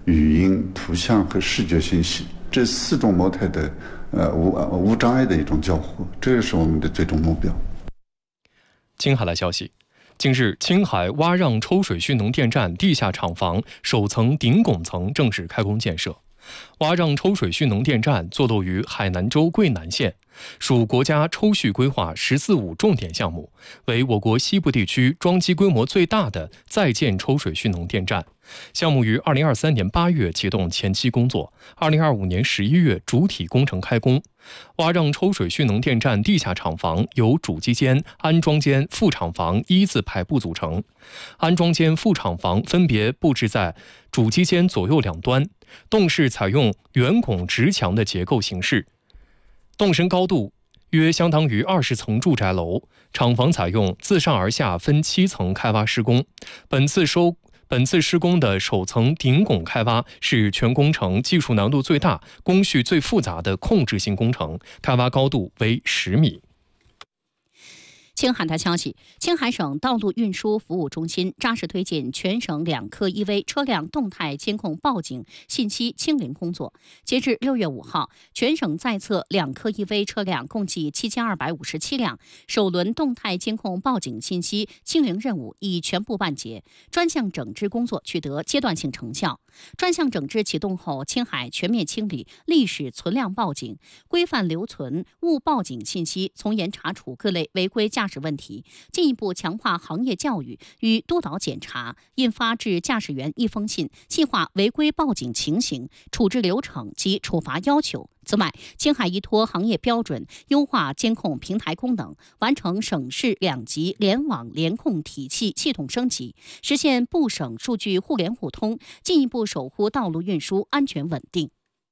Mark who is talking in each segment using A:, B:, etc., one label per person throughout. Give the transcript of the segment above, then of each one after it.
A: 语音、图像和视觉信息这4种模态的无障碍的一种交互，这个是我们的最终目标。
B: 青海来消息，近日，青海洼让抽水蓄能电站地下厂房首层顶拱层正式开工建设。洼让抽水蓄能电站坐落于海南州桂南县，属国家抽蓄规划“十四五”重点项目，为我国西部地区装机规模最大的在建抽水蓄能电站。项目于2023年8月启动前期工作，2025年11月主体工程开工。洼让抽水蓄能电站地下厂房由主机间、安装间、副厂房一字排布组成，安装间、副厂房分别布置在主机间左右两端，洞室采用圆拱直墙的结构形式，洞身高度约相当于20层住宅楼。厂房采用自上而下分7层开挖施工，本次施工的首层顶拱开挖是全工程技术难度最大、工序最复杂的控制性工程，开挖高度为10米。
C: 青海的消息，青海省道路运输服务中心扎实推进全省2科EV车辆动态监控报警信息清零工作。截至6月5号，全省在册2科EV车辆共计7257辆，首轮动态监控报警信息清零任务已全部办结，专项整治工作取得阶段性成效。专项整治启动后，青海全面清理历史存量报警，规范留存误报警信息，从严查处各类违规驾驶问题，进一步强化行业教育与督导检查，印发致驾驶员1封信，细化违规报警情形、处置流程及处罚要求。此外，青海依托行业标准，优化监控平台功能，完成省市2级联网联控体系系统升级，实现部省数据互联互通，进一步守护道路运输安全稳定。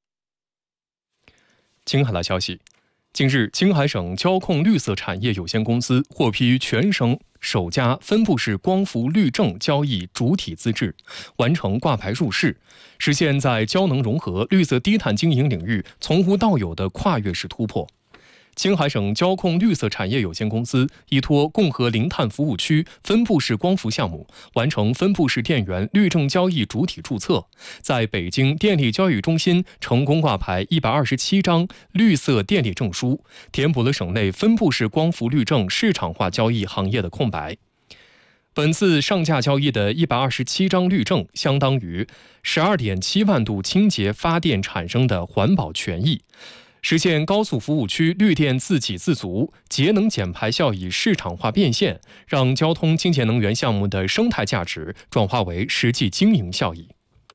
B: 青海的消息，近日，青海省交控绿色产业有限公司获批全省首家分布式光伏绿证交易主体资质，完成挂牌入市，实现在交能融合、绿色低碳经营领域从无到有的跨越式突破。青海省交控绿色产业有限公司依托共和零碳服务区分布式光伏项目，完成分布式电源绿证交易主体注册，在北京电力交易中心成功挂牌127张绿色电力证书，填补了省内分布式光伏绿证市场化交易行业的空白。本次上架交易的127张绿证，相当于12.7万度清洁发电产生的环保权益，实现高速服务区绿电自给自足，节能减排效益市场化变现，让交通清洁能源项目的生态价值转化为实际经营效益。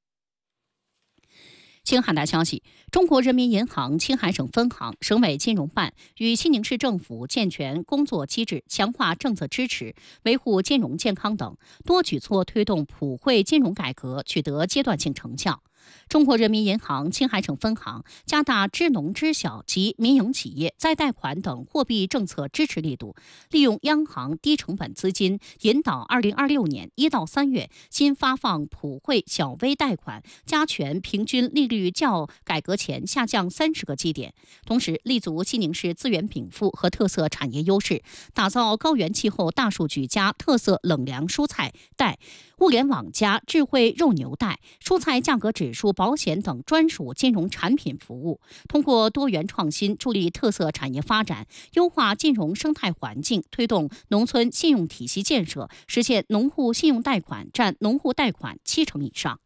C: 青海的消息，中国人民银行青海省分行、省委金融办与西宁市政府健全工作机制，强化政策支持，维护金融健康等多举措推动普惠金融改革取得阶段性成效。中国人民银行青海省分行加大支农支小及民营企业再贷款等货币政策支持力度，利用央行低成本资金，引导2026年1到3月新发放普惠小微贷款加权平均利率较改革前下降30个基点，同时立足西宁市资源禀赋和特色产业优势，打造高原气候大数据加特色冷凉蔬菜贷、物联网加智慧肉牛贷、蔬菜价格指数保险等专属金融产品服务，通过多元创新助力特色产业发展，优化金融生态环境，推动农村信用体系建设，实现农户信用贷款占农户贷款70%以上。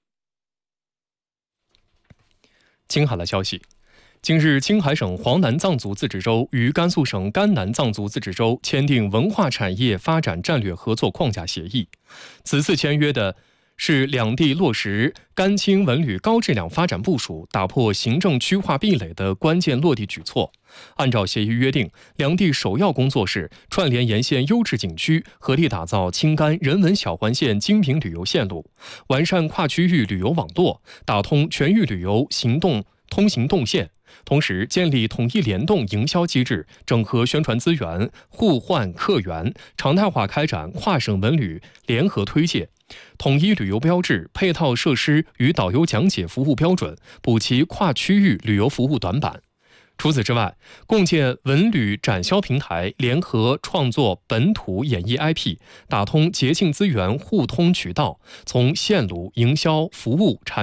B: 青海的消息，近日，青海省黄南藏族自治州与甘肃省甘南藏族自治州签订文化产业发展战略合作框架协议。此次签约的是两地落实甘青文旅高质量发展部署、打破行政区划壁垒的关键落地举措。按照协议约定，两地首要工作是串联沿线优质景区，合力打造青甘人文小环线精品旅游线路，完善跨区域旅游网络，打通全域旅游通行动线。同时，建立统一联动营销机制，整合宣传资源，互换客源，常态化开展跨省文旅联合推介，统一旅游标志、配套设施与导游讲解服务标准，补齐跨区域旅游服务短板。除此之外，共建文旅展销平台，联合创作本土演艺 IP， 打通节庆资源互通渠道，从线路、营销、服务、产